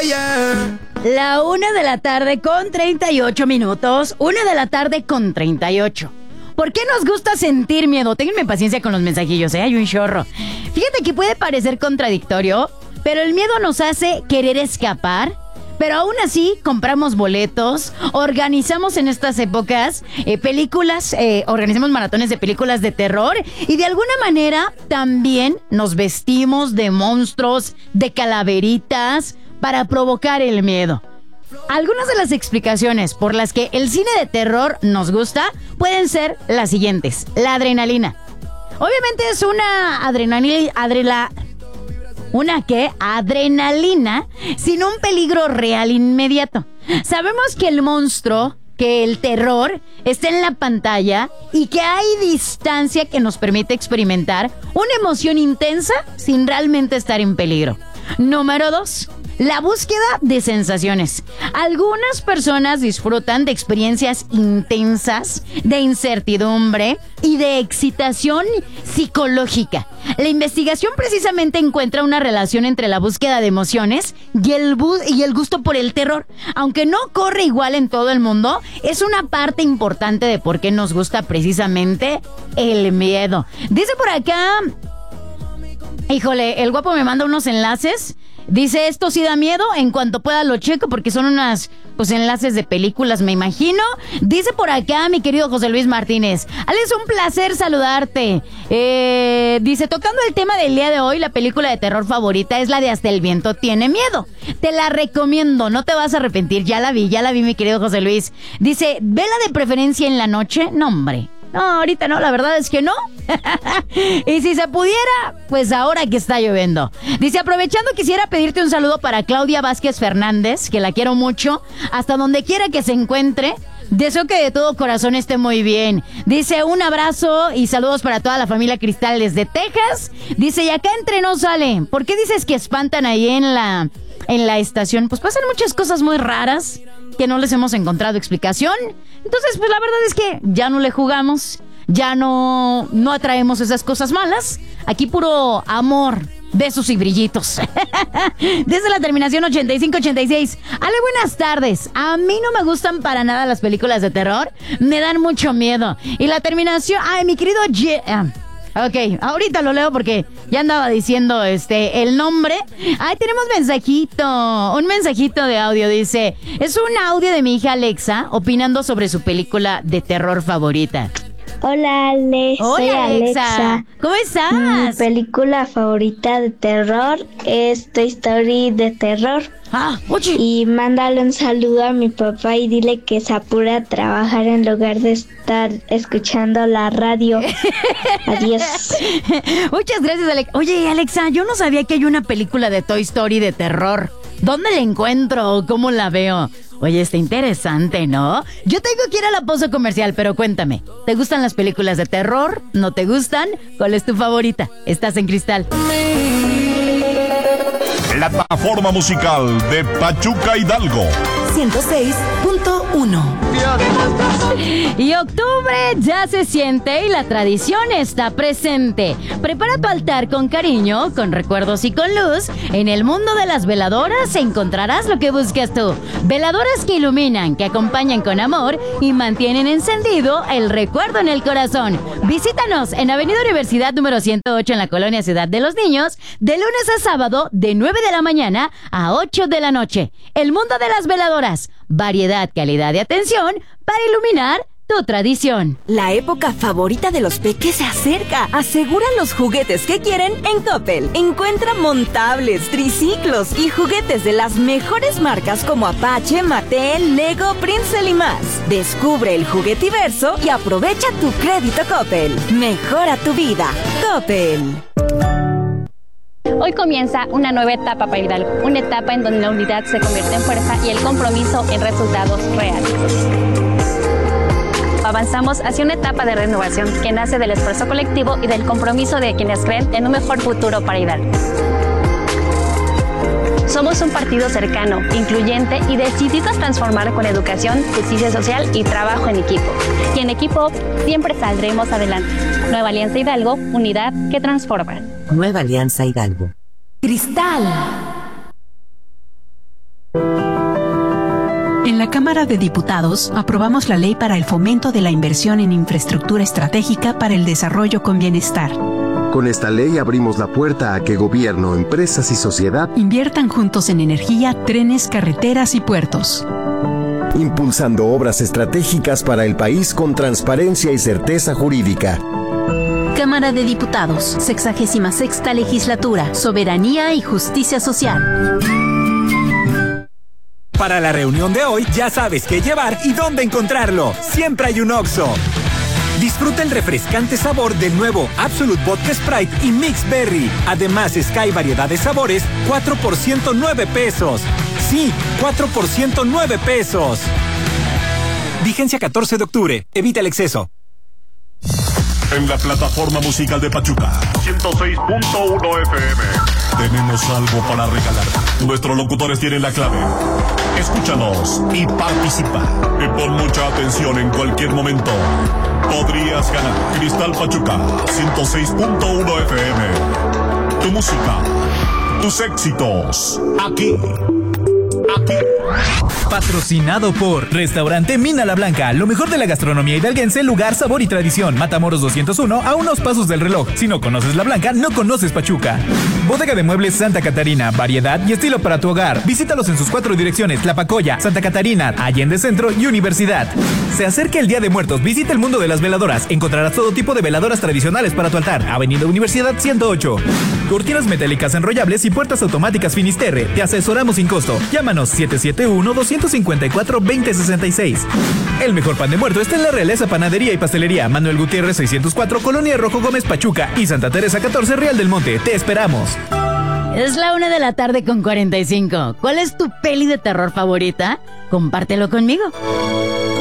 La 1:38 PM. 1:38 PM. ¿Por qué nos gusta sentir miedo? Ténganme paciencia con los mensajillos, hay un chorro. Fíjate que puede parecer contradictorio, pero el miedo nos hace querer escapar. Pero aún así, compramos boletos, organizamos en estas épocas películas, organizamos maratones de películas de terror y de alguna manera también nos vestimos de monstruos, de calaveritas para provocar el miedo. Algunas de las explicaciones por las que el cine de terror nos gusta pueden ser las siguientes. La adrenalina. Obviamente es una adrenalina sin un peligro real inmediato. Sabemos que el monstruo, que el terror está en la pantalla y que hay distancia que nos permite experimentar una emoción intensa sin realmente estar en peligro. Número 2. La búsqueda de sensaciones. Algunas personas disfrutan de experiencias intensas, de incertidumbre y de excitación psicológica. La investigación precisamente encuentra una relación entre la búsqueda de emociones y el gusto por el terror. Aunque no corre igual en todo el mundo, es una parte importante de por qué nos gusta precisamente el miedo. Dice por acá... Híjole, el guapo me manda unos enlaces. Dice, esto sí da miedo, en cuanto pueda lo checo porque son unas, enlaces de películas, me imagino. Dice por acá mi querido José Luis Martínez. Ale, es un placer saludarte. Dice, tocando el tema del día de hoy, la película de terror favorita es la de Hasta el viento tiene miedo. Te la recomiendo, no te vas a arrepentir. Ya la vi, mi querido José Luis. Dice, ¿vela de preferencia en la noche? No, hombre. No, ahorita no, la verdad es que no. Y si se pudiera, pues ahora que está lloviendo. Dice, aprovechando, quisiera pedirte un saludo para Claudia Vázquez Fernández, que la quiero mucho, hasta donde quiera que se encuentre. Deseo que de todo corazón esté muy bien. Dice, un abrazo y saludos para toda la familia Cristal desde Texas. Dice, y acá entre nos sale. ¿Por qué dices que espantan ahí en la estación? Pues pasan muchas cosas muy raras que no les hemos encontrado explicación. Entonces, pues la verdad es que ya no le jugamos, ya no atraemos esas cosas malas. Aquí puro amor, besos y brillitos. Desde la terminación 8586. Ale, buenas tardes. A mí no me gustan para nada las películas de terror, me dan mucho miedo. Y la terminación, mi querido Ok, ahorita lo leo porque ya andaba diciendo el nombre. Tenemos un mensajito de audio. Dice, es un audio de mi hija Alexa opinando sobre su película de terror favorita. Hola, Ale. Soy Alexa. ¿Cómo estás? Mi película favorita de terror es Toy Story de terror. Oye. Y mándale un saludo a mi papá y dile que se apure a trabajar en lugar de estar escuchando la radio. Adiós. Muchas gracias, Alexa. Oye, Alexa, yo no sabía que hay una película de Toy Story de terror. ¿Dónde la encuentro? ¿Cómo la veo? Oye, está interesante, ¿no? Yo tengo que ir a la pausa comercial, pero cuéntame, ¿te gustan las películas de terror? ¿No te gustan? ¿Cuál es tu favorita? Estás en Cristal. La plataforma musical de Pachuca Hidalgo. 106.1. Y octubre ya se siente y la tradición está presente. Prepara tu altar con cariño, con recuerdos y con luz. En el mundo de las veladoras encontrarás lo que buscas tú. Veladoras que iluminan, que acompañan con amor y mantienen encendido el recuerdo en el corazón. Visítanos en Avenida Universidad número 108 en la colonia Ciudad de los Niños, de lunes a sábado de 9 de la mañana a 8 de la noche. El mundo de las veladoras. Variedad, calidad y atención para iluminar tu tradición. La época favorita de los peques se acerca. Asegura los juguetes que quieren en Coppel. Encuentra montables, triciclos y juguetes de las mejores marcas como Apache, Mattel, Lego, Princeton y más. Descubre el juguetiverso y aprovecha tu crédito Coppel. Mejora tu vida. Coppel. Hoy comienza una nueva etapa para Hidalgo, una etapa en donde la unidad se convierte en fuerza y el compromiso en resultados reales. Avanzamos hacia una etapa de renovación que nace del esfuerzo colectivo y del compromiso de quienes creen en un mejor futuro para Hidalgo. Somos un partido cercano, incluyente y decidido a transformar con educación, justicia social y trabajo en equipo. Y en equipo siempre saldremos adelante. Nueva Alianza Hidalgo, unidad que transforma. Nueva Alianza Hidalgo. Cristal. En la Cámara de Diputados aprobamos la Ley para el Fomento de la Inversión en Infraestructura Estratégica para el Desarrollo con Bienestar. Con esta ley abrimos la puerta a que gobierno, empresas y sociedad inviertan juntos en energía, trenes, carreteras y puertos. Impulsando obras estratégicas para el país con transparencia y certeza jurídica. Cámara de Diputados, 66ª Legislatura, Soberanía y Justicia Social. Para la reunión de hoy ya sabes qué llevar y dónde encontrarlo. Siempre hay un Oxxo. Disfruta el refrescante sabor del nuevo Absolut Vodka Sprite y Mix Berry. Además, Sky variedad de sabores, 4 por 109 pesos. Sí, 4 por 109 pesos. Vigencia 14 de octubre. Evita el exceso. En la plataforma musical de Pachuca 106.1 FM tenemos algo para regalar. Nuestros locutores tienen la clave. Escúchanos y participa. Y pon mucha atención, en cualquier momento podrías ganar Cristal Pachuca 106.1 FM. Tu música, tus éxitos, aquí. Patrocinado por Restaurante Mina La Blanca, lo mejor de la gastronomía hidalguense, lugar, sabor y tradición. Matamoros 201, a unos pasos del reloj. Si no conoces La Blanca, no conoces Pachuca. Bodega de Muebles Santa Catarina, variedad y estilo para tu hogar. Visítalos en sus 4 direcciones: La Pacoya, Santa Catarina, Allende Centro y Universidad. Se acerca el Día de Muertos, visita el mundo de las veladoras. Encontrarás todo tipo de veladoras tradicionales para tu altar. Avenida Universidad 108. Cortinas metálicas enrollables y puertas automáticas Finisterre. Te asesoramos sin costo. Llámanos 771-254-2066. El mejor pan de muerto está en la Realeza Panadería y Pastelería. Manuel Gutiérrez 604, Colonia Rojo Gómez, Pachuca, y Santa Teresa 14, Real del Monte. Te esperamos. Es la 1:45 PM. ¿Cuál es tu peli de terror favorita? Compártelo conmigo.